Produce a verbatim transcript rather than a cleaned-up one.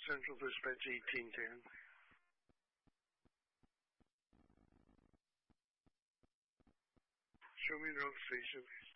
Central Dispatch eighteen ten. Show me the road station.